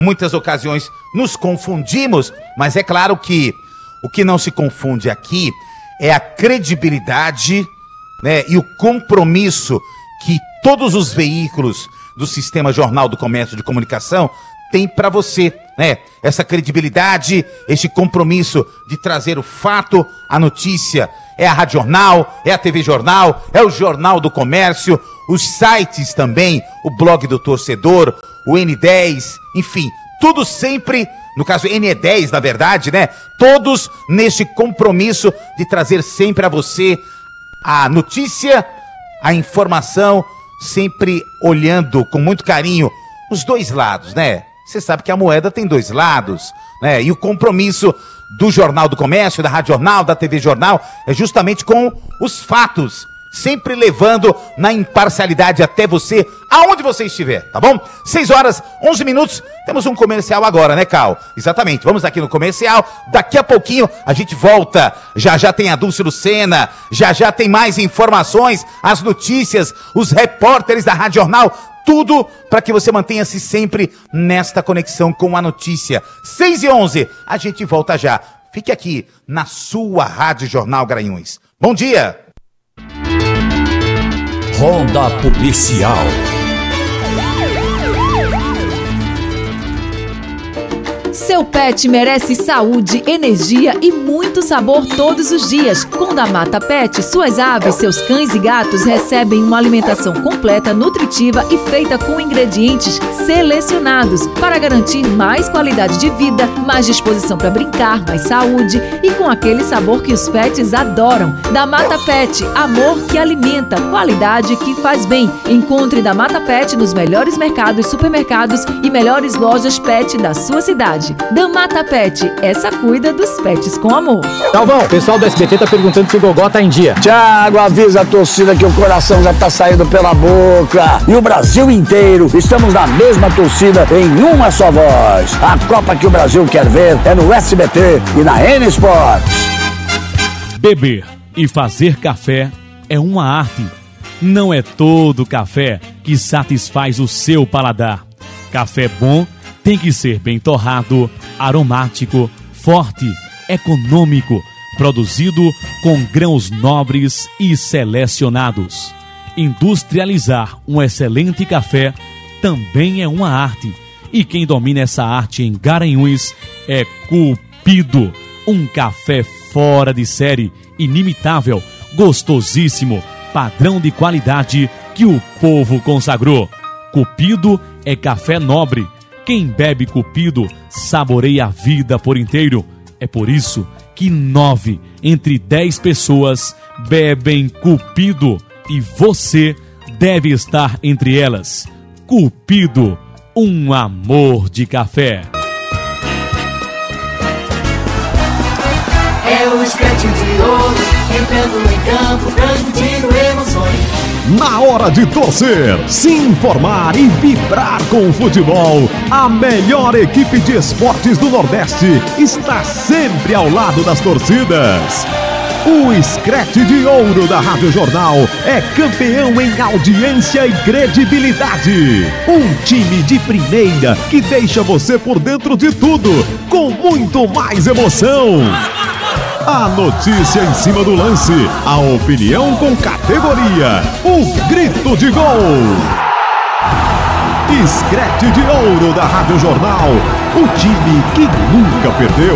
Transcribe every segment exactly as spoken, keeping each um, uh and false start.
muitas ocasiões nos confundimos, mas é claro que o que não se confunde aqui é a credibilidade, né, e o compromisso que todos os veículos do Sistema Jornal do Comércio de Comunicação têm para você, né? Essa credibilidade, esse compromisso de trazer o fato, a notícia. É a Rádio Jornal, é a T V Jornal, é o Jornal do Comércio, os sites também, o Blog do Torcedor, o N dez, enfim, tudo sempre, no caso N E dez, na verdade, né? Todos nesse compromisso de trazer sempre a você a notícia, a informação, sempre olhando com muito carinho os dois lados, né? Você sabe que a moeda tem dois lados, né? E o compromisso do Jornal do Comércio, da Rádio Jornal, da T V Jornal, é justamente com os fatos, sempre levando na imparcialidade até você, aonde você estiver, tá bom? seis horas, onze minutos, temos um comercial agora, né, Cal? Exatamente, vamos aqui no comercial, daqui a pouquinho a gente volta, já já tem a Dulce Lucena, já já tem mais informações, as notícias, os repórteres da Rádio Jornal, tudo para que você mantenha-se sempre nesta conexão com a notícia. seis e onze, a gente volta já. Fique aqui na sua Rádio Jornal Garanhuns. Bom dia! Ronda Policial. Seu pet merece saúde, energia e muito sabor todos os dias. Com Damata Pet, suas aves, seus cães e gatos recebem uma alimentação completa, nutritiva e feita com ingredientes selecionados para garantir mais qualidade de vida, mais disposição para brincar, mais saúde e com aquele sabor que os pets adoram. Damata Pet, amor que alimenta, qualidade que faz bem. Encontre Damata Pet nos melhores mercados, supermercados e melhores lojas pet da sua cidade. Damata Pet, essa cuida dos pets com amor. Galvão, o pessoal do S B T tá perguntando se o Gogó tá em dia. Thiago, avisa a torcida que o coração já tá saindo pela boca. E o Brasil inteiro, estamos na mesma torcida em uma só voz. A Copa que o Brasil quer ver é no S B T e na N Sports. Beber e fazer café é uma arte. Não é todo café que satisfaz o seu paladar. Café bom tem que ser bem torrado, aromático, forte, econômico, produzido com grãos nobres e selecionados. Industrializar um excelente café também é uma arte. E quem domina essa arte em Garanhuns é Cupido. Um café fora de série, inimitável, gostosíssimo, padrão de qualidade que o povo consagrou. Cupido é café nobre. Quem bebe Cupido saboreia a vida por inteiro. É por isso que nove entre dez pessoas bebem Cupido e você deve estar entre elas. Cupido, um amor de café. É o esquete de ouro, entrando em campo, transmitindo emoções. Na hora de torcer, se informar e vibrar com o futebol, a melhor equipe de esportes do Nordeste está sempre ao lado das torcidas. O Escrete de Ouro da Rádio Jornal é campeão em audiência e credibilidade. Um time de primeira que deixa você por dentro de tudo, com muito mais emoção. A notícia em cima do lance, a opinião com categoria, o grito de gol. Escrete de Ouro da Rádio Jornal, o time que nunca perdeu.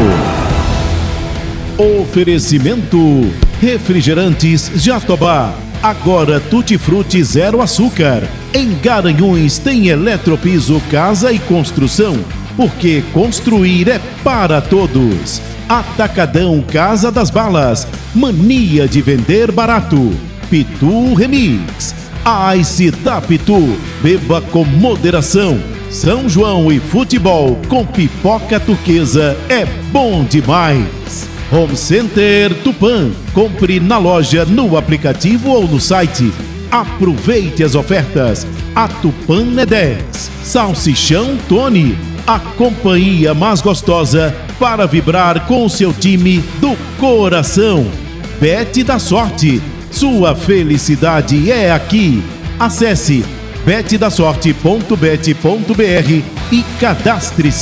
Oferecimento: Refrigerantes Jatobá. Agora Tutti-Frutti zero açúcar. Em Garanhuns tem Eletropiso Casa e Construção, porque construir é para todos. Atacadão Casa das Balas, mania de vender barato. Pitu Remix, Ice da Pitu, beba com moderação. São João e futebol com pipoca turquesa é bom demais. Home Center Tupã, compre na loja, no aplicativo ou no site. Aproveite as ofertas. A Tupã é dez. Salsichão Tony, a companhia mais gostosa para vibrar com o seu time do coração. Bet da Sorte, sua felicidade é aqui. Acesse bet da sorte ponto bet ponto br e cadastre-se.